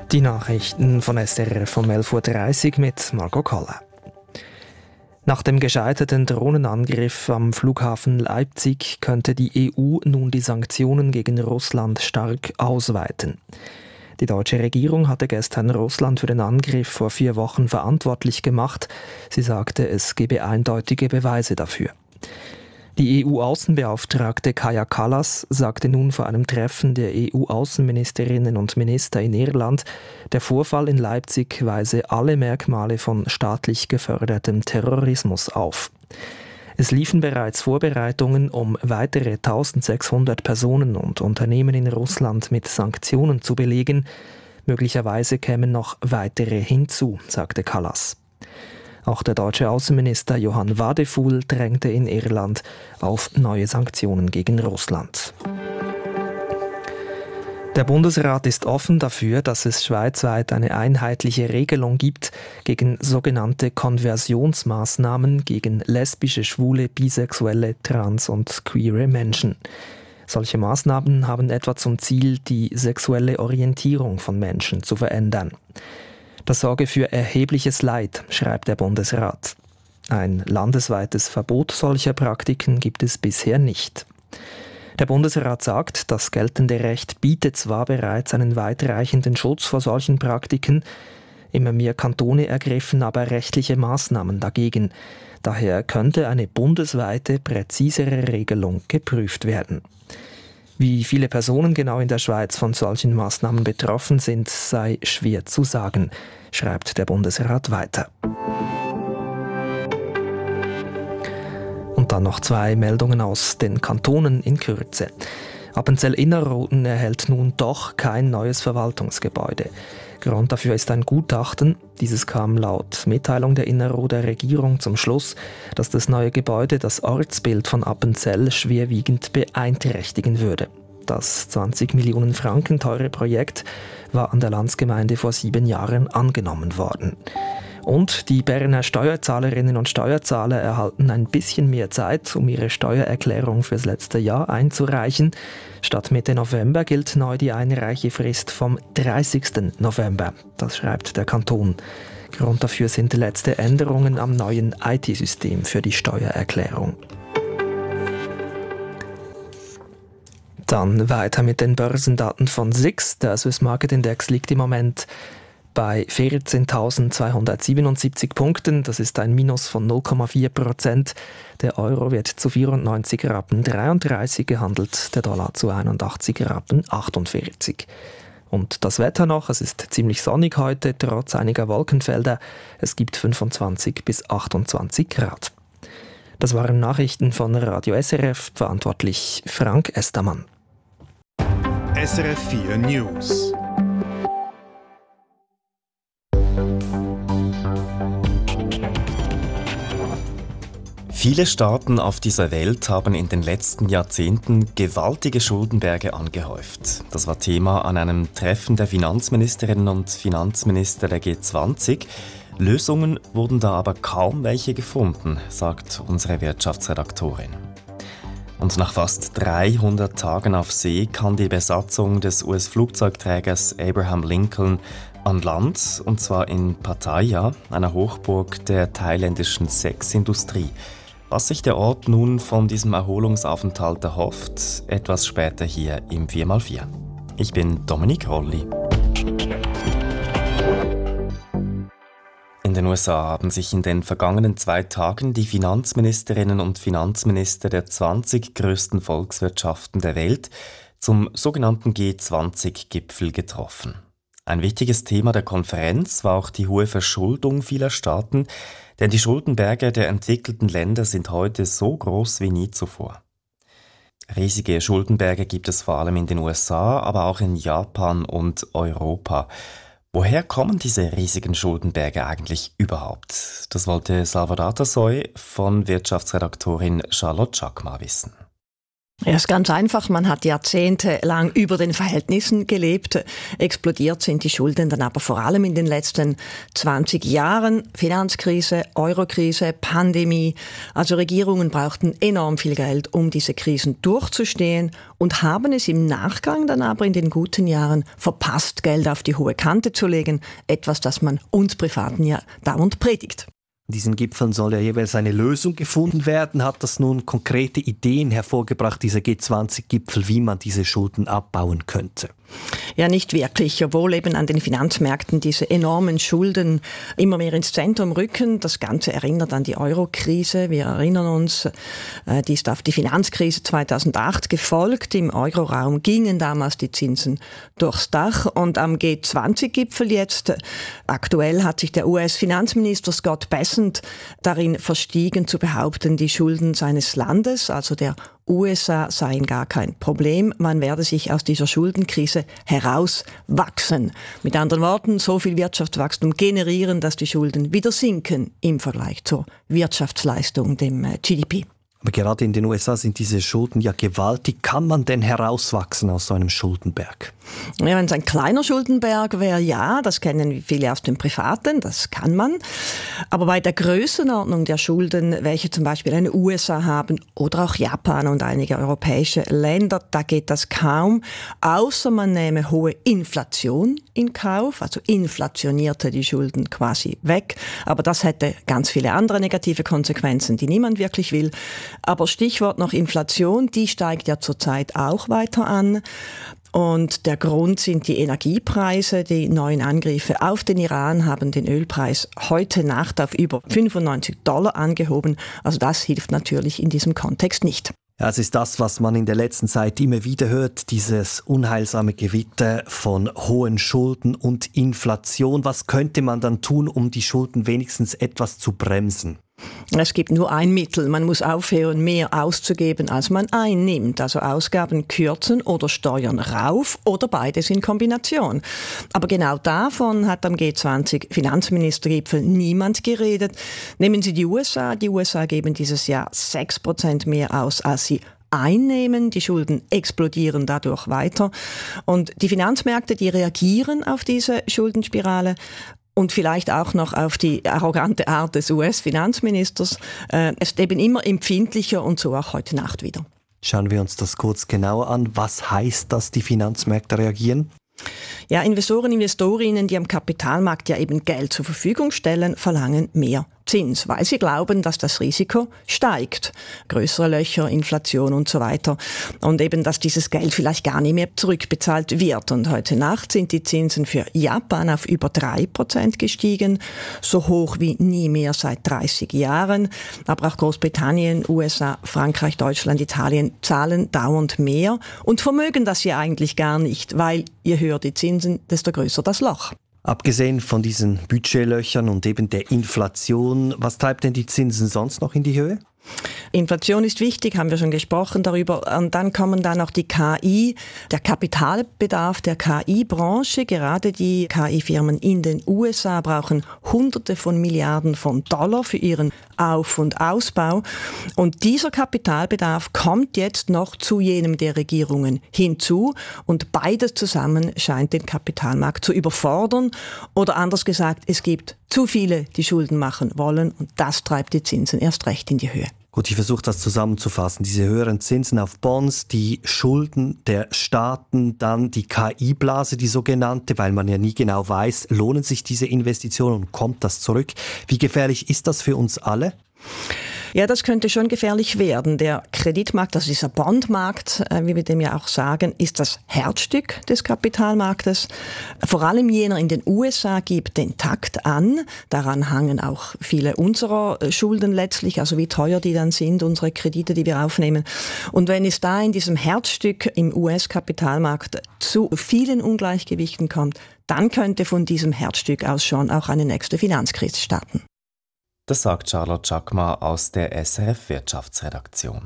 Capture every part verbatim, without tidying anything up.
Die Nachrichten von S R F um elf Uhr dreißig mit Margot Koller. Nach dem gescheiterten Drohnenangriff am Flughafen Leipzig könnte die E U nun die Sanktionen gegen Russland stark ausweiten. Die deutsche Regierung hatte gestern Russland für den Angriff vor vier Wochen verantwortlich gemacht. Sie sagte, es gebe eindeutige Beweise dafür. Die E U-Außenbeauftragte Kaja Kallas sagte nun vor einem Treffen der E U-Außenministerinnen und Minister in Irland, der Vorfall in Leipzig weise alle Merkmale von staatlich gefördertem Terrorismus auf. Es liefen bereits Vorbereitungen, um weitere eintausendsechshundert Personen und Unternehmen in Russland mit Sanktionen zu belegen. Möglicherweise kämen noch weitere hinzu, sagte Kallas. Auch der deutsche Außenminister Johann Wadefuhl drängte in Irland auf neue Sanktionen gegen Russland. Der Bundesrat ist offen dafür, dass es schweizweit eine einheitliche Regelung gibt gegen sogenannte Konversionsmaßnahmen gegen lesbische, schwule, bisexuelle, trans- und queere Menschen. Solche Maßnahmen haben etwa zum Ziel, die sexuelle Orientierung von Menschen zu verändern. Das sorge für erhebliches Leid, schreibt der Bundesrat. Ein landesweites Verbot solcher Praktiken gibt es bisher nicht. Der Bundesrat sagt, das geltende Recht bietet zwar bereits einen weitreichenden Schutz vor solchen Praktiken, immer mehr Kantone ergriffen aber rechtliche Maßnahmen dagegen. Daher könnte eine bundesweite, präzisere Regelung geprüft werden. Wie viele Personen genau in der Schweiz von solchen Maßnahmen betroffen sind, sei schwer zu sagen, schreibt der Bundesrat weiter. Und dann noch zwei Meldungen aus den Kantonen in Kürze. Appenzell-Innerrhoden erhält nun doch kein neues Verwaltungsgebäude. Grund dafür ist ein Gutachten. Dieses kam laut Mitteilung der Innerrhoder Regierung zum Schluss, dass das neue Gebäude das Ortsbild von Appenzell schwerwiegend beeinträchtigen würde. Das zwanzig Millionen Franken teure Projekt war an der Landsgemeinde vor sieben Jahren angenommen worden. Und die Berner Steuerzahlerinnen und Steuerzahler erhalten ein bisschen mehr Zeit, um ihre Steuererklärung fürs letzte Jahr einzureichen. Statt Mitte November gilt neu die Einreichefrist vom dreißigsten November. Das schreibt der Kanton. Grund dafür sind letzte Änderungen am neuen I T-System für die Steuererklärung. Dann weiter mit den Börsendaten von S I X. Der Swiss Market Index liegt im Moment bei vierzehntausendzweihundertsiebenundsiebzig Punkten. Das ist ein Minus von null Komma vier Prozent. Der Euro wird zu vierundneunzig Rappen dreiunddreißig gehandelt, der Dollar zu einundachtzig Rappen achtundvierzig. Und das Wetter noch, es ist ziemlich sonnig heute, trotz einiger Wolkenfelder. Es gibt fünfundzwanzig bis achtundzwanzig Grad. Das waren Nachrichten von Radio S R F, verantwortlich Frank Estermann. S R F vier News. Viele Staaten auf dieser Welt haben in den letzten Jahrzehnten gewaltige Schuldenberge angehäuft. Das war Thema an einem Treffen der Finanzministerinnen und Finanzminister der G zwanzig. Lösungen wurden da aber kaum welche gefunden, sagt unsere Wirtschaftsredaktorin. Und nach fast dreihundert Tagen auf See kann die Besatzung des U S-Flugzeugträgers Abraham Lincoln an Land, und zwar in Pattaya, einer Hochburg der thailändischen Sexindustrie. Was sich der Ort nun von diesem Erholungsaufenthalt erhofft, etwas später hier im vier mal vier. Ich bin Dominik Rolli. In den U S A haben sich in den vergangenen zwei Tagen die Finanzministerinnen und Finanzminister der zwanzig größten Volkswirtschaften der Welt zum sogenannten G zwanzig Gipfel getroffen. Ein wichtiges Thema der Konferenz war auch die hohe Verschuldung vieler Staaten, denn die Schuldenberge der entwickelten Länder sind heute so groß wie nie zuvor. Riesige Schuldenberge gibt es vor allem in den U S A, aber auch in Japan und Europa. Woher kommen diese riesigen Schuldenberge eigentlich überhaupt? Das wollte Salvador Soy von Wirtschaftsredaktorin Charlotte Schackmar wissen. Ja, ist ganz einfach. Man hat jahrzehntelang über den Verhältnissen gelebt. Explodiert sind die Schulden dann aber vor allem in den letzten zwanzig Jahren. Finanzkrise, Eurokrise, Pandemie. Also Regierungen brauchten enorm viel Geld, um diese Krisen durchzustehen und haben es im Nachgang dann aber in den guten Jahren verpasst, Geld auf die hohe Kante zu legen. Etwas, das man uns Privaten ja dauernd predigt. In diesen Gipfeln soll ja jeweils eine Lösung gefunden werden. Hat das nun konkrete Ideen hervorgebracht, dieser G zwanzig Gipfel, wie man diese Schulden abbauen könnte? Ja, nicht wirklich, obwohl eben an den Finanzmärkten diese enormen Schulden immer mehr ins Zentrum rücken. Das Ganze erinnert an die Euro-Krise. Wir erinnern uns, äh, die ist auf die Finanzkrise zweitausendacht gefolgt. Im Euroraum gingen damals die Zinsen durchs Dach. Und am G zwanzig Gipfel jetzt, aktuell hat sich der U S-Finanzminister Scott Bessent darin verstiegen zu behaupten, die Schulden seines Landes, also der U S A, seien gar kein Problem. Man werde sich aus dieser Schuldenkrise herauswachsen. Mit anderen Worten, so viel Wirtschaftswachstum generieren, dass die Schulden wieder sinken im Vergleich zur Wirtschaftsleistung, dem G D P. Aber gerade in den U S A sind diese Schulden ja gewaltig. Kann man denn herauswachsen aus so einem Schuldenberg? Ja, wenn es ein kleiner Schuldenberg wäre, ja, das kennen viele aus dem Privaten, das kann man. Aber bei der Größenordnung der Schulden, welche zum Beispiel eine U S A haben oder auch Japan und einige europäische Länder, da geht das kaum, außer man nehme hohe Inflation in Kauf, also inflationierte die Schulden quasi weg. Aber das hätte ganz viele andere negative Konsequenzen, die niemand wirklich will. Aber Stichwort noch Inflation, die steigt ja zurzeit auch weiter an. Und der Grund sind die Energiepreise. Die neuen Angriffe auf den Iran haben den Ölpreis heute Nacht auf über fünfundneunzig Dollar angehoben. Also das hilft natürlich in diesem Kontext nicht. Ja, es ist das, was man in der letzten Zeit immer wieder hört, dieses unheilsame Gewitter von hohen Schulden und Inflation. Was könnte man dann tun, um die Schulden wenigstens etwas zu bremsen? Es gibt nur ein Mittel. Man muss aufhören, mehr auszugeben, als man einnimmt. Also Ausgaben kürzen oder Steuern rauf oder beides in Kombination. Aber genau davon hat am G zwanzig Finanzministergipfel niemand geredet. Nehmen Sie die U S A. Die U S A geben dieses Jahr sechs Prozent mehr aus, als sie einnehmen. Die Schulden explodieren dadurch weiter. Und die Finanzmärkte, die reagieren auf diese Schuldenspirale. Und vielleicht auch noch auf die arrogante Art des U S-Finanzministers. Äh, es ist eben immer empfindlicher und so auch heute Nacht wieder. Schauen wir uns das kurz genauer an. Was heißt das, die Finanzmärkte reagieren? Ja, Investoren, Investorinnen, die am Kapitalmarkt ja eben Geld zur Verfügung stellen, verlangen mehr Zins, weil sie glauben, dass das Risiko steigt. Größere Löcher, Inflation und so weiter. Und eben, dass dieses Geld vielleicht gar nicht mehr zurückbezahlt wird. Und heute Nacht sind die Zinsen für Japan auf über drei Prozent gestiegen, so hoch wie nie mehr seit dreißig Jahren. Aber auch Großbritannien, U S A, Frankreich, Deutschland, Italien zahlen dauernd mehr und vermögen das ja eigentlich gar nicht, weil je höher die Zinsen, desto größer das Loch. Abgesehen von diesen Budgetlöchern und eben der Inflation, was treibt denn die Zinsen sonst noch in die Höhe? Inflation ist wichtig, haben wir schon gesprochen darüber. Und dann kommen da noch die K I, der Kapitalbedarf der K I-Branche. Gerade die K I-Firmen in den U S A brauchen Hunderte von Milliarden von Dollar für ihren Auf- und Ausbau. Und dieser Kapitalbedarf kommt jetzt noch zu jenem der Regierungen hinzu. Und beides zusammen scheint den Kapitalmarkt zu überfordern. Oder anders gesagt, es gibt zu viele, die Schulden machen wollen. Und das treibt die Zinsen erst recht in die Höhe. Gut, ich versuche das zusammenzufassen. Diese höheren Zinsen auf Bonds, die Schulden der Staaten, dann die K I-Blase, die sogenannte, weil man ja nie genau weiß, lohnen sich diese Investitionen und kommt das zurück. Wie gefährlich ist das für uns alle? Ja, das könnte schon gefährlich werden. Der Kreditmarkt, also dieser Bondmarkt, wie wir dem ja auch sagen, ist das Herzstück des Kapitalmarktes. Vor allem jener in den U S A gibt den Takt an. Daran hangen auch viele unserer Schulden letztlich, also wie teuer die dann sind, unsere Kredite, die wir aufnehmen. Und wenn es da in diesem Herzstück im U S-Kapitalmarkt zu vielen Ungleichgewichten kommt, dann könnte von diesem Herzstück aus schon auch eine nächste Finanzkrise starten. Das sagt Charlotte Chakma aus der S R F-Wirtschaftsredaktion.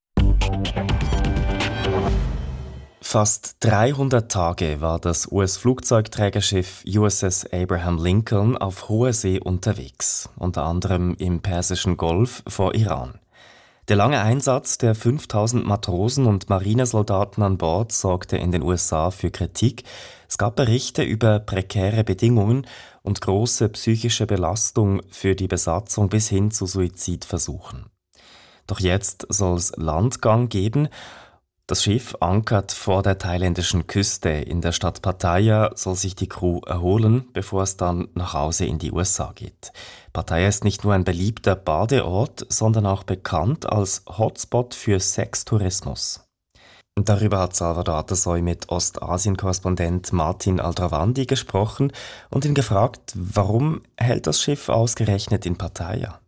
Fast dreihundert Tage war das U S-Flugzeugträgerschiff U S S Abraham Lincoln auf hoher See unterwegs, unter anderem im Persischen Golf vor Iran. Der lange Einsatz der fünftausend Matrosen und Marinesoldaten an Bord sorgte in den U S A für Kritik. Es gab Berichte über prekäre Bedingungen und große psychische Belastung für die Besatzung bis hin zu Suizidversuchen. Doch jetzt soll es Landgang geben. Das Schiff ankert vor der thailändischen Küste. In der Stadt Pattaya soll sich die Crew erholen, bevor es dann nach Hause in die U S A geht. Pattaya ist nicht nur ein beliebter Badeort, sondern auch bekannt als Hotspot für Sextourismus. Darüber hat Salvador Atasoy mit Ostasien-Korrespondent Martin Aldrovandi gesprochen und ihn gefragt, warum hält das Schiff ausgerechnet in Pattaya?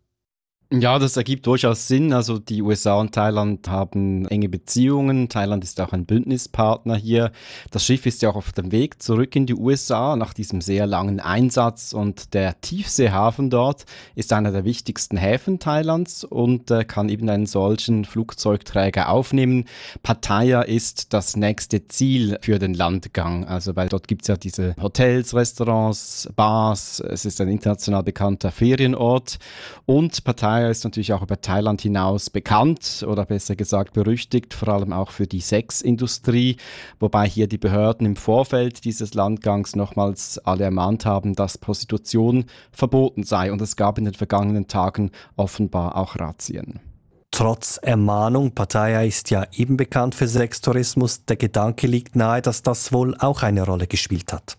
Ja, das ergibt durchaus Sinn. Also die U S A und Thailand haben enge Beziehungen. Thailand ist auch ein Bündnispartner hier. Das Schiff ist ja auch auf dem Weg zurück in die U S A nach diesem sehr langen Einsatz. Und der Tiefseehafen dort ist einer der wichtigsten Häfen Thailands und äh, kann eben einen solchen Flugzeugträger aufnehmen. Pattaya ist das nächste Ziel für den Landgang. Also weil dort gibt's ja diese Hotels, Restaurants, Bars. Es ist ein international bekannter Ferienort. Und Pattaya ist natürlich auch über Thailand hinaus bekannt oder besser gesagt berüchtigt, vor allem auch für die Sexindustrie, wobei hier die Behörden im Vorfeld dieses Landgangs nochmals alle ermahnt haben, dass Prostitution verboten sei und es gab in den vergangenen Tagen offenbar auch Razzien. Trotz Ermahnung, Pattaya ist ja eben bekannt für Sextourismus, der Gedanke liegt nahe, dass das wohl auch eine Rolle gespielt hat.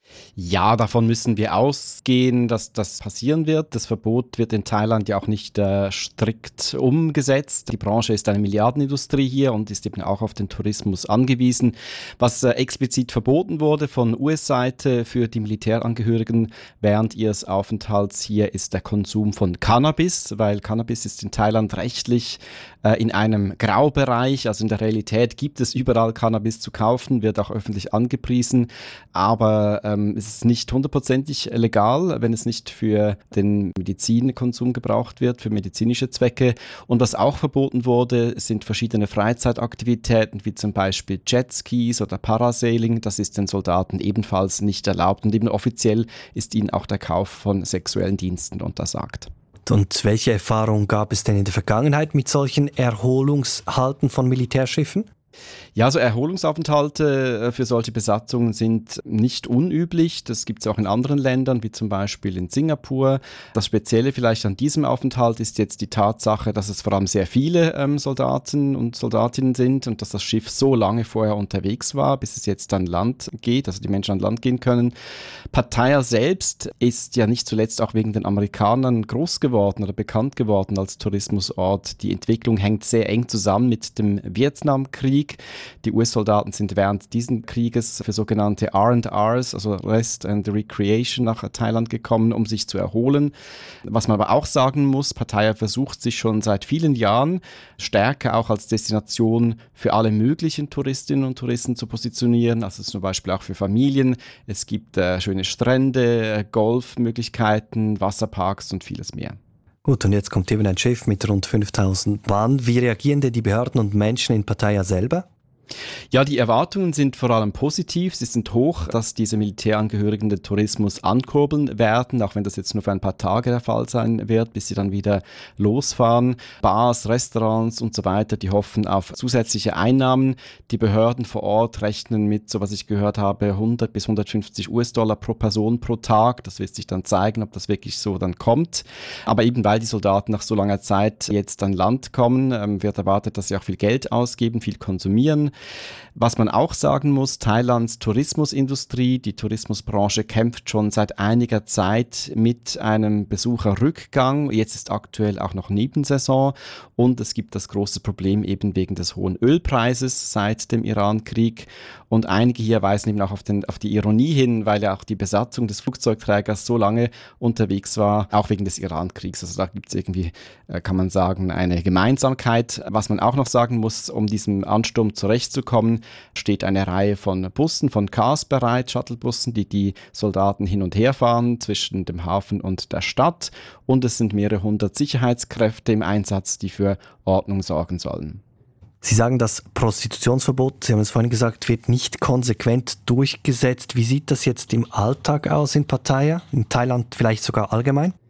Ja, davon müssen wir ausgehen, dass das passieren wird. Das Verbot wird in Thailand ja auch nicht äh, strikt umgesetzt. Die Branche ist eine Milliardenindustrie hier und ist eben auch auf den Tourismus angewiesen. Was äh, explizit verboten wurde von U S-Seite für die Militärangehörigen während ihres Aufenthalts hier ist der Konsum von Cannabis, weil Cannabis ist in Thailand rechtlich äh, in einem Graubereich. Also in der Realität gibt es überall Cannabis zu kaufen, wird auch öffentlich angepriesen, aber ähm, es ist nicht hundertprozentig legal, wenn es nicht für den Medizinkonsum gebraucht wird, für medizinische Zwecke. Und was auch verboten wurde, sind verschiedene Freizeitaktivitäten, wie zum Beispiel Jetskis oder Parasailing. Das ist den Soldaten ebenfalls nicht erlaubt. Und eben offiziell ist ihnen auch der Kauf von sexuellen Diensten untersagt. Und welche Erfahrungen gab es denn in der Vergangenheit mit solchen Erholungshalten von Militärschiffen? Ja, also Erholungsaufenthalte für solche Besatzungen sind nicht unüblich. Das gibt es auch in anderen Ländern, wie zum Beispiel in Singapur. Das Spezielle vielleicht an diesem Aufenthalt ist jetzt die Tatsache, dass es vor allem sehr viele ähm, Soldaten und Soldatinnen sind und dass das Schiff so lange vorher unterwegs war, bis es jetzt an Land geht, also die Menschen an Land gehen können. Pattaya selbst ist ja nicht zuletzt auch wegen den Amerikanern groß geworden oder bekannt geworden als Tourismusort. Die Entwicklung hängt sehr eng zusammen mit dem Vietnamkrieg. Die U S-Soldaten sind während dieses Krieges für sogenannte R and Rs, also Rest and Recreation, nach Thailand gekommen, um sich zu erholen. Was man aber auch sagen muss, Pattaya versucht sich schon seit vielen Jahren stärker auch als Destination für alle möglichen Touristinnen und Touristen zu positionieren, also zum Beispiel auch für Familien. Es gibt äh, schöne Strände, Golfmöglichkeiten, Wasserparks und vieles mehr. Gut, und jetzt kommt eben ein Schiff mit rund fünftausend Mann. Wie reagieren denn die Behörden und Menschen in Pattaya selber? Ja, die Erwartungen sind vor allem positiv. Sie sind hoch, dass diese Militärangehörigen den Tourismus ankurbeln werden, auch wenn das jetzt nur für ein paar Tage der Fall sein wird, bis sie dann wieder losfahren. Bars, Restaurants und so weiter, die hoffen auf zusätzliche Einnahmen. Die Behörden vor Ort rechnen mit, so was ich gehört habe, hundert bis hundertfünfzig US-Dollar pro Person pro Tag. Das wird sich dann zeigen, ob das wirklich so dann kommt. Aber eben weil die Soldaten nach so langer Zeit jetzt an Land kommen, wird erwartet, dass sie auch viel Geld ausgeben, viel konsumieren. Was man auch sagen muss, Thailands Tourismusindustrie, die Tourismusbranche kämpft schon seit einiger Zeit mit einem Besucherrückgang. Jetzt ist aktuell auch noch Nebensaison und es gibt das große Problem eben wegen des hohen Ölpreises seit dem Irankrieg. Und einige hier weisen eben auch auf, den, auf die Ironie hin, weil ja auch die Besatzung des Flugzeugträgers so lange unterwegs war, auch wegen des Irankriegs. Also da gibt es irgendwie, kann man sagen, eine Gemeinsamkeit. Was man auch noch sagen muss, um diesem Ansturm zurechtzukommen, steht eine Reihe von Bussen, von Cars bereit, Shuttlebussen, die die Soldaten hin und her fahren zwischen dem Hafen und der Stadt. Und es sind mehrere hundert Sicherheitskräfte im Einsatz, die für Ordnung sorgen sollen. Sie sagen, das Prostitutionsverbot, Sie haben es vorhin gesagt, wird nicht konsequent durchgesetzt. Wie sieht das jetzt im Alltag aus in Pattaya, in Thailand vielleicht sogar allgemein?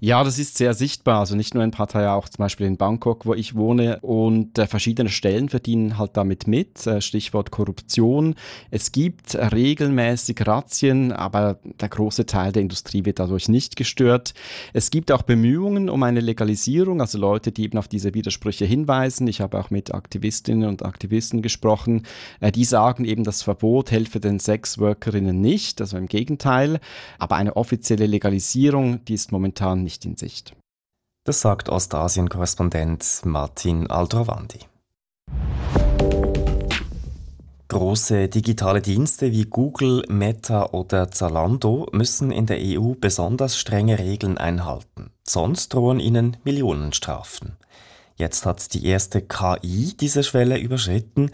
Ja, das ist sehr sichtbar. Also nicht nur in Pattaya, auch zum Beispiel in Bangkok, wo ich wohne. Und äh, verschiedene Stellen verdienen halt damit mit. Äh, Stichwort Korruption. Es gibt äh, regelmäßig Razzien, aber der große Teil der Industrie wird dadurch nicht gestört. Es gibt auch Bemühungen um eine Legalisierung, also Leute, die eben auf diese Widersprüche hinweisen. Ich habe auch mit Aktivistinnen und Aktivisten gesprochen. Äh, die sagen eben, das Verbot helfe den Sexworkerinnen nicht, also im Gegenteil. Aber eine offizielle Legalisierung, die ist momentan nicht in Sicht. Das sagt Ostasien-Korrespondent Martin Aldrovandi. Große digitale Dienste wie Google, Meta oder Zalando müssen in der E U besonders strenge Regeln einhalten. Sonst drohen ihnen Millionenstrafen. Jetzt hat die erste K I diese Schwelle überschritten.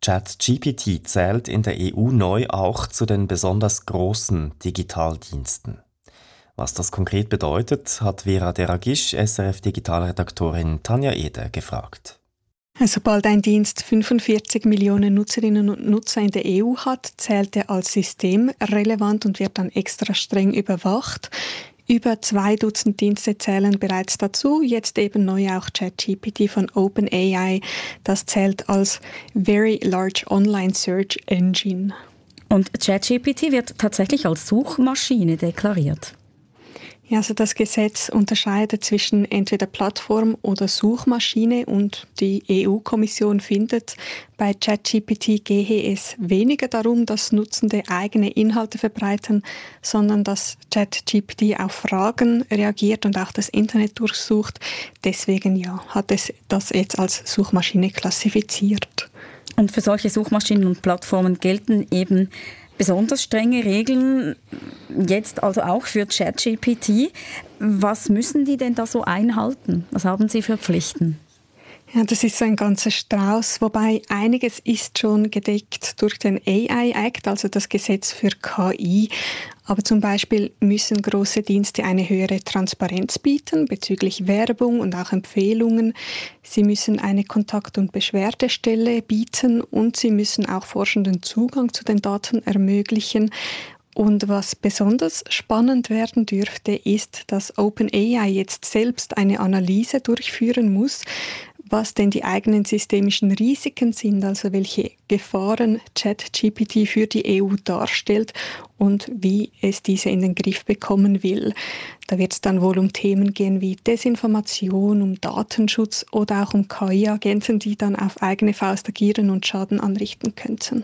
ChatGPT zählt in der E U neu auch zu den besonders großen Digitaldiensten. Was das konkret bedeutet, hat Vera Deragisch, S R F-Digitalredaktorin Tanja Eder, gefragt. Sobald ein Dienst fünfundvierzig Millionen Nutzerinnen und Nutzer in der E U hat, zählt er als systemrelevant und wird dann extra streng überwacht. Über zwei Dutzend Dienste zählen bereits dazu, jetzt eben neu auch ChatGPT von OpenAI. Das zählt als Very Large Online Search Engine. Und ChatGPT wird tatsächlich als Suchmaschine deklariert. Ja, also das Gesetz unterscheidet zwischen entweder Plattform oder Suchmaschine und die E U-Kommission findet, bei ChatGPT gehe es weniger darum, dass Nutzende eigene Inhalte verbreiten, sondern dass ChatGPT auf Fragen reagiert und auch das Internet durchsucht. Deswegen ja, hat es das jetzt als Suchmaschine klassifiziert. Und für solche Suchmaschinen und Plattformen gelten eben besonders strenge Regeln, jetzt also auch für ChatGPT. Was müssen die denn da so einhalten? Was haben sie für Pflichten? Ja, das ist so ein ganzer Strauß, wobei einiges ist schon gedeckt durch den A I Act, also das Gesetz für K I. Aber zum Beispiel müssen große Dienste eine höhere Transparenz bieten bezüglich Werbung und auch Empfehlungen. Sie müssen eine Kontakt- und Beschwerdestelle bieten und sie müssen auch Forschenden Zugang zu den Daten ermöglichen. Und was besonders spannend werden dürfte, ist, dass OpenAI jetzt selbst eine Analyse durchführen muss, was denn die eigenen systemischen Risiken sind, also welche Gefahren ChatGPT für die E U darstellt und wie es diese in den Griff bekommen will. Da wird es dann wohl um Themen gehen wie Desinformation, um Datenschutz oder auch um K I-Agenten, die dann auf eigene Faust agieren und Schaden anrichten könnten.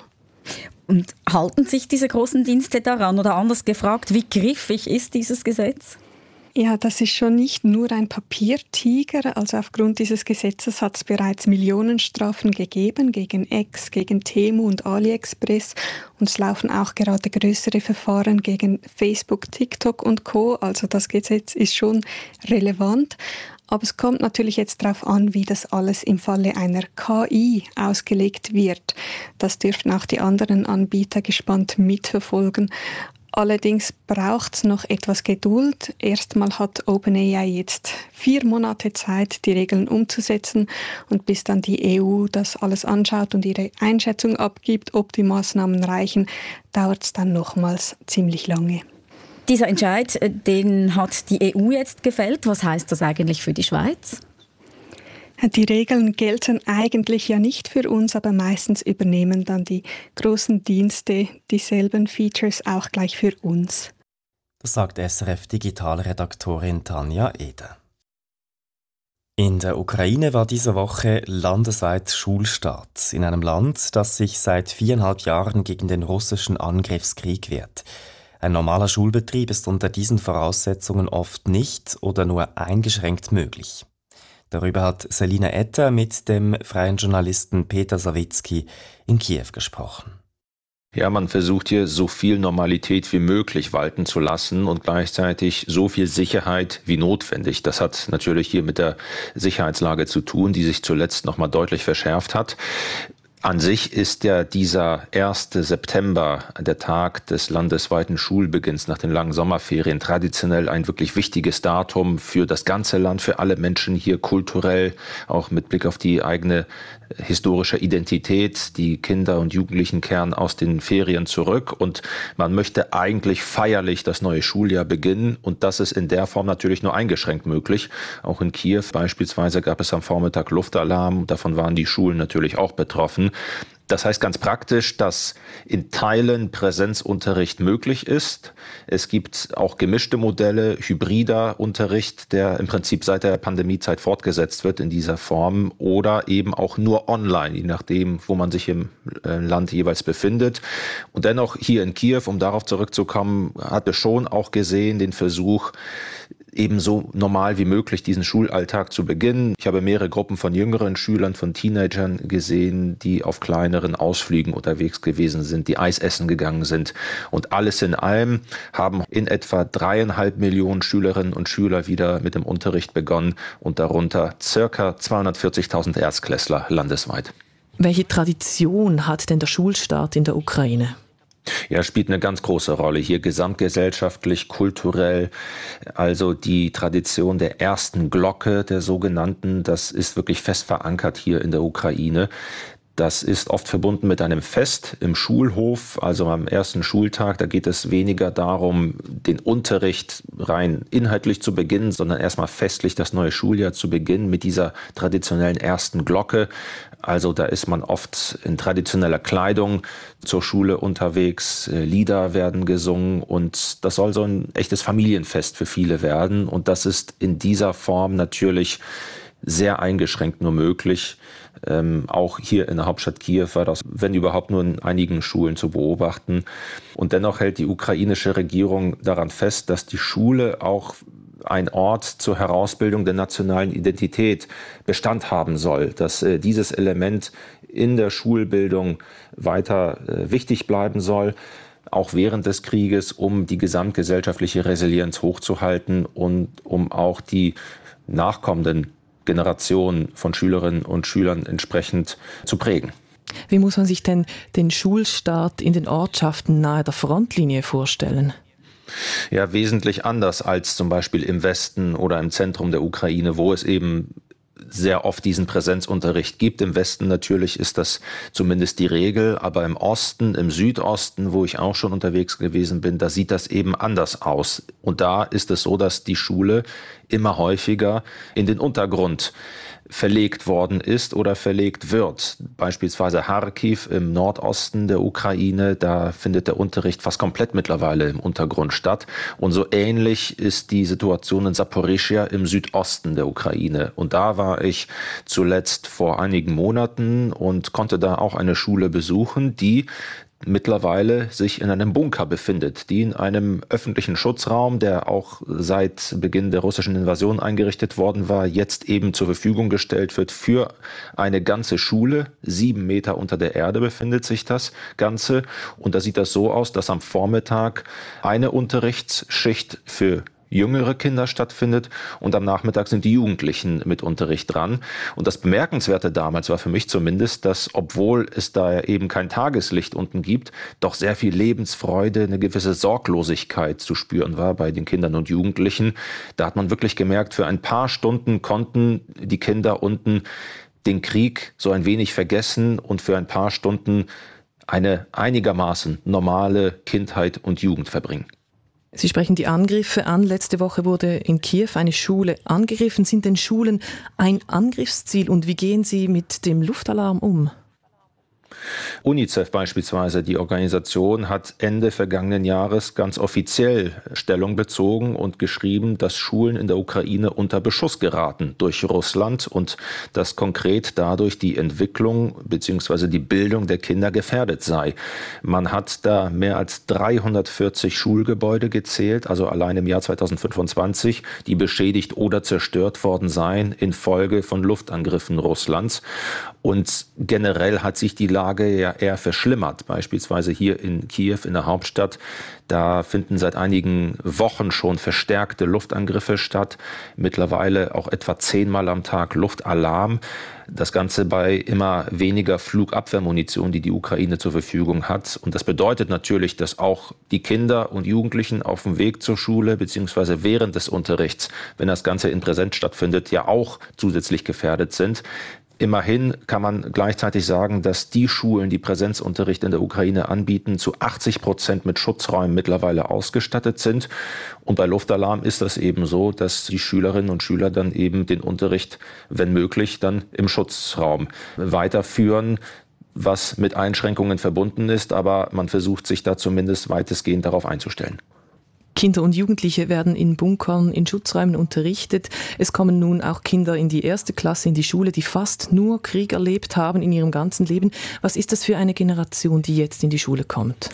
Und halten sich diese großen Dienste daran? Oder anders gefragt, wie griffig ist dieses Gesetz? Ja, das ist schon nicht nur ein Papiertiger. Also aufgrund dieses Gesetzes hat es bereits Millionenstrafen gegeben gegen X, gegen Temu und AliExpress. Und es laufen auch gerade größere Verfahren gegen Facebook, TikTok und Co. Also das Gesetz ist schon relevant. Aber es kommt natürlich jetzt darauf an, wie das alles im Falle einer K I ausgelegt wird. Das dürften auch die anderen Anbieter gespannt mitverfolgen. Allerdings braucht es noch etwas Geduld. Erstmal hat OpenAI jetzt vier Monate Zeit, die Regeln umzusetzen. Und bis dann die E U das alles anschaut und ihre Einschätzung abgibt, ob die Maßnahmen reichen, dauert es dann nochmals ziemlich lange. Dieser Entscheid, den hat die E U jetzt gefällt. Was heißt das eigentlich für die Schweiz? Die Regeln gelten eigentlich ja nicht für uns, aber meistens übernehmen dann die großen Dienste dieselben Features auch gleich für uns. Das sagt S R F-Digitalredaktorin Tanja Eder. In der Ukraine war diese Woche landesweit Schulstart, in einem Land, das sich seit viereinhalb Jahren gegen den russischen Angriffskrieg wehrt. Ein normaler Schulbetrieb ist unter diesen Voraussetzungen oft nicht oder nur eingeschränkt möglich. Darüber hat Selina Etter mit dem freien Journalisten Peter Sawicki in Kiew gesprochen. Ja, man versucht hier so viel Normalität wie möglich walten zu lassen und gleichzeitig so viel Sicherheit wie notwendig. Das hat natürlich hier mit der Sicherheitslage zu tun, die sich zuletzt noch mal deutlich verschärft hat. An sich ist ja dieser erste September, der Tag des landesweiten Schulbeginns nach den langen Sommerferien, traditionell ein wirklich wichtiges Datum für das ganze Land, für alle Menschen hier kulturell, auch mit Blick auf die eigene historischer Identität. Die Kinder und Jugendlichen kehren aus den Ferien zurück und man möchte eigentlich feierlich das neue Schuljahr beginnen und das ist in der Form natürlich nur eingeschränkt möglich. Auch in Kiew beispielsweise gab es am Vormittag Luftalarm, davon waren die Schulen natürlich auch betroffen. Das heißt ganz praktisch, dass in Teilen Präsenzunterricht möglich ist. Es gibt auch gemischte Modelle, hybrider Unterricht, der im Prinzip seit der Pandemiezeit fortgesetzt wird in dieser Form oder eben auch nur online, je nachdem, wo man sich im Land jeweils befindet. Und dennoch hier in Kiew, um darauf zurückzukommen, hatte schon auch gesehen den Versuch, ebenso normal wie möglich diesen Schulalltag zu beginnen. Ich habe mehrere Gruppen von jüngeren Schülern, von Teenagern gesehen, die auf kleineren Ausflügen unterwegs gewesen sind, die Eis essen gegangen sind. Und alles in allem haben in etwa dreieinhalb Millionen Schülerinnen und Schüler wieder mit dem Unterricht begonnen und darunter circa zweihundertvierzigtausend Erstklässler landesweit. Welche Tradition hat denn der Schulstart in der Ukraine? Ja, spielt eine ganz große Rolle hier gesamtgesellschaftlich, kulturell. Also die Tradition der ersten Glocke, der sogenannten, das ist wirklich fest verankert hier in der Ukraine. Das ist oft verbunden mit einem Fest im Schulhof, also am ersten Schultag. Da geht es weniger darum, den Unterricht rein inhaltlich zu beginnen, sondern erstmal festlich das neue Schuljahr zu beginnen mit dieser traditionellen ersten Glocke. Also da ist man oft in traditioneller Kleidung zur Schule unterwegs, Lieder werden gesungen und das soll so ein echtes Familienfest für viele werden. Und das ist in dieser Form natürlich sehr eingeschränkt nur möglich. Ähm, auch hier in der Hauptstadt Kiew war das, wenn überhaupt, nur in einigen Schulen zu beobachten. Und dennoch hält die ukrainische Regierung daran fest, dass die Schule auch ein Ort zur Herausbildung der nationalen Identität Bestand haben soll, dass äh, dieses Element in der Schulbildung weiter äh, wichtig bleiben soll, auch während des Krieges, um die gesamtgesellschaftliche Resilienz hochzuhalten und um auch die nachkommenden Generationen von Schülerinnen und Schülern entsprechend zu prägen. Wie muss man sich denn den Schulstart in den Ortschaften nahe der Frontlinie vorstellen? Ja, wesentlich anders als zum Beispiel im Westen oder im Zentrum der Ukraine, wo es eben sehr oft diesen Präsenzunterricht gibt. Im Westen natürlich ist das zumindest die Regel, aber im Osten, im Südosten, wo ich auch schon unterwegs gewesen bin, da sieht das eben anders aus. Und da ist es so, dass die Schule immer häufiger in den Untergrund verlegt worden ist oder verlegt wird. Beispielsweise Charkiw im Nordosten der Ukraine, da findet der Unterricht fast komplett mittlerweile im Untergrund statt. Und so ähnlich ist die Situation in Saporischschja im Südosten der Ukraine. Und da war ich zuletzt vor einigen Monaten und konnte da auch eine Schule besuchen, die mittlerweile sich in einem Bunker befindet, die in einem öffentlichen Schutzraum, der auch seit Beginn der russischen Invasion eingerichtet worden war, jetzt eben zur Verfügung gestellt wird für eine ganze Schule. Sieben Meter unter der Erde befindet sich das Ganze. Und da sieht das so aus, dass am Vormittag eine Unterrichtsschicht für jüngere Kinder stattfindet und am Nachmittag sind die Jugendlichen mit Unterricht dran. Und das Bemerkenswerte damals war für mich zumindest, dass, obwohl es da eben kein Tageslicht unten gibt, doch sehr viel Lebensfreude, eine gewisse Sorglosigkeit zu spüren war bei den Kindern und Jugendlichen. Da hat man wirklich gemerkt, für ein paar Stunden konnten die Kinder unten den Krieg so ein wenig vergessen und für ein paar Stunden eine einigermaßen normale Kindheit und Jugend verbringen. Sie sprechen die Angriffe an. Letzte Woche wurde in Kiew eine Schule angegriffen. Sind denn Schulen ein Angriffsziel und wie gehen Sie mit dem Luftalarm um? UNICEF beispielsweise, die Organisation, hat Ende vergangenen Jahres ganz offiziell Stellung bezogen und geschrieben, dass Schulen in der Ukraine unter Beschuss geraten durch Russland und dass konkret dadurch die Entwicklung bzw. die Bildung der Kinder gefährdet sei. Man hat da mehr als dreihundertvierzig Schulgebäude gezählt, also allein im Jahr zweitausendfünfundzwanzig, die beschädigt oder zerstört worden seien infolge von Luftangriffen Russlands. Und generell hat sich die Lage ja eher verschlimmert, beispielsweise hier in Kiew, in der Hauptstadt. Da finden seit einigen Wochen schon verstärkte Luftangriffe statt, mittlerweile auch etwa zehnmal am Tag Luftalarm. Das Ganze bei immer weniger Flugabwehrmunition, die die Ukraine zur Verfügung hat. Und das bedeutet natürlich, dass auch die Kinder und Jugendlichen auf dem Weg zur Schule beziehungsweise während des Unterrichts, wenn das Ganze in Präsenz stattfindet, ja auch zusätzlich gefährdet sind. Immerhin kann man gleichzeitig sagen, dass die Schulen, die Präsenzunterricht in der Ukraine anbieten, zu achtzig Prozent mit Schutzräumen mittlerweile ausgestattet sind. Und bei Luftalarm ist das eben so, dass die Schülerinnen und Schüler dann eben den Unterricht, wenn möglich, dann im Schutzraum weiterführen, was mit Einschränkungen verbunden ist. Aber man versucht sich da zumindest weitestgehend darauf einzustellen. Kinder und Jugendliche werden in Bunkern, in Schutzräumen unterrichtet. Es kommen nun auch Kinder in die erste Klasse, in die Schule, die fast nur Krieg erlebt haben in ihrem ganzen Leben. Was ist das für eine Generation, die jetzt in die Schule kommt?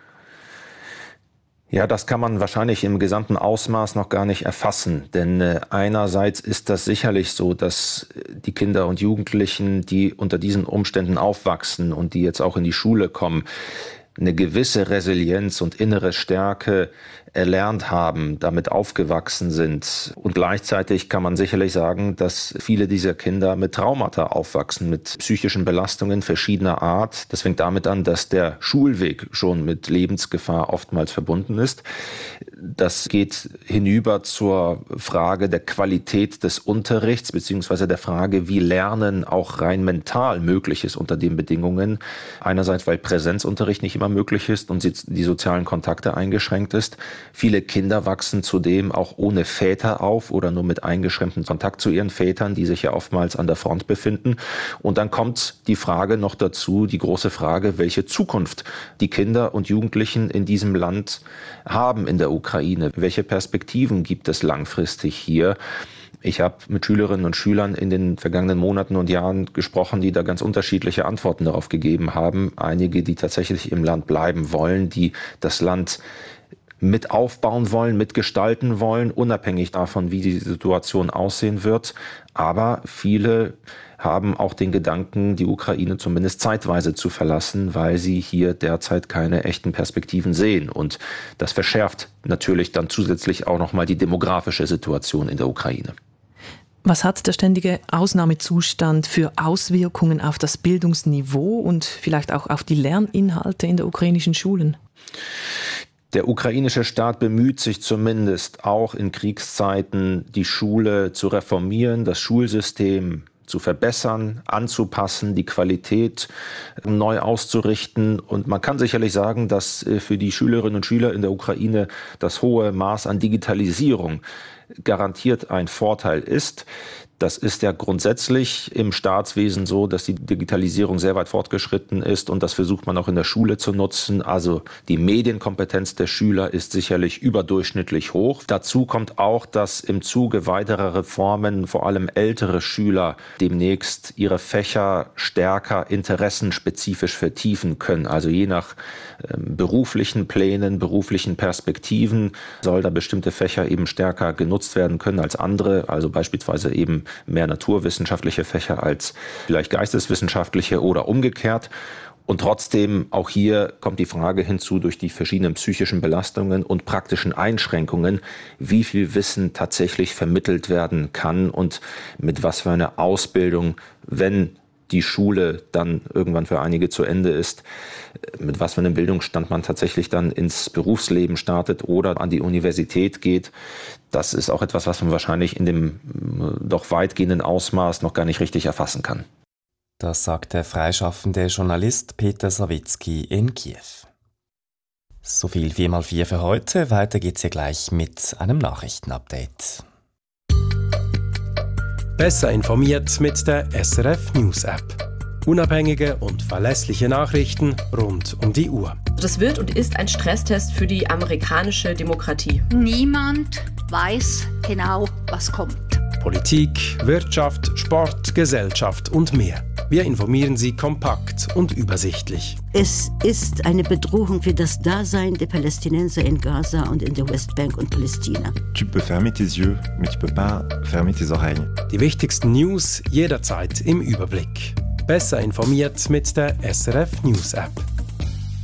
Ja, das kann man wahrscheinlich im gesamten Ausmaß noch gar nicht erfassen. Denn äh, einerseits ist das sicherlich so, dass die Kinder und Jugendlichen, die unter diesen Umständen aufwachsen und die jetzt auch in die Schule kommen, eine gewisse Resilienz und innere Stärke erlernt haben, damit aufgewachsen sind. Und gleichzeitig kann man sicherlich sagen, dass viele dieser Kinder mit Traumata aufwachsen, mit psychischen Belastungen verschiedener Art. Das fängt damit an, dass der Schulweg schon mit Lebensgefahr oftmals verbunden ist. Das geht hinüber zur Frage der Qualität des Unterrichts, beziehungsweise der Frage, wie Lernen auch rein mental möglich ist unter den Bedingungen. Einerseits, weil Präsenzunterricht nicht immer möglich ist und die sozialen Kontakte eingeschränkt ist. Viele Kinder wachsen zudem auch ohne Väter auf oder nur mit eingeschränktem Kontakt zu ihren Vätern, die sich ja oftmals an der Front befinden. Und dann kommt die Frage noch dazu, die große Frage, welche Zukunft die Kinder und Jugendlichen in diesem Land haben in der Ukraine. Welche Perspektiven gibt es langfristig hier? Ich habe mit Schülerinnen und Schülern in den vergangenen Monaten und Jahren gesprochen, die da ganz unterschiedliche Antworten darauf gegeben haben. Einige, die tatsächlich im Land bleiben wollen, die das Land mit aufbauen wollen, mitgestalten wollen, unabhängig davon, wie die Situation aussehen wird. Aber viele haben auch den Gedanken, die Ukraine zumindest zeitweise zu verlassen, weil sie hier derzeit keine echten Perspektiven sehen. Und das verschärft natürlich dann zusätzlich auch nochmal die demografische Situation in der Ukraine. Was hat der ständige Ausnahmezustand für Auswirkungen auf das Bildungsniveau und vielleicht auch auf die Lerninhalte in der ukrainischen Schulen? Der ukrainische Staat bemüht sich zumindest auch in Kriegszeiten, die Schule zu reformieren, das Schulsystem zu verbessern, anzupassen, die Qualität neu auszurichten. Und man kann sicherlich sagen, dass für die Schülerinnen und Schüler in der Ukraine das hohe Maß an Digitalisierung garantiert ein Vorteil ist. Das ist ja grundsätzlich im Staatswesen so, dass die Digitalisierung sehr weit fortgeschritten ist und das versucht man auch in der Schule zu nutzen. Also die Medienkompetenz der Schüler ist sicherlich überdurchschnittlich hoch. Dazu kommt auch, dass im Zuge weiterer Reformen vor allem ältere Schüler demnächst ihre Fächer stärker interessenspezifisch vertiefen können. Also je nach ähm, beruflichen Plänen, beruflichen Perspektiven soll da bestimmte Fächer eben stärker genutzt werden können als andere. Also beispielsweise eben mehr naturwissenschaftliche Fächer als vielleicht geisteswissenschaftliche oder umgekehrt. Und trotzdem, auch hier kommt die Frage hinzu, durch die verschiedenen psychischen Belastungen und praktischen Einschränkungen, wie viel Wissen tatsächlich vermittelt werden kann und mit was für einer Ausbildung, wenn die Schule dann irgendwann für einige zu Ende ist, mit was für einem Bildungsstand man tatsächlich dann ins Berufsleben startet oder an die Universität geht. Das ist auch etwas, was man wahrscheinlich in dem doch weitgehenden Ausmaß noch gar nicht richtig erfassen kann. Das sagt der freischaffende Journalist Peter Sawicki in Kiew. So viel vier mal vier für heute. Weiter geht's hier gleich mit einem Nachrichtenupdate. Besser informiert mit der S R F News App. Unabhängige und verlässliche Nachrichten rund um die Uhr. Das wird und ist ein Stresstest für die amerikanische Demokratie. Niemand weiß genau, was kommt. Politik, Wirtschaft, Sport, Gesellschaft und mehr. Wir informieren Sie kompakt und übersichtlich. Es ist eine Bedrohung für das Dasein der Palästinenser in Gaza und in der Westbank und Palästina. Tu peux fermer tes yeux, mais tu peux pas fermer tes oreilles. Die wichtigsten News jederzeit im Überblick. Besser informiert mit der S R F News App.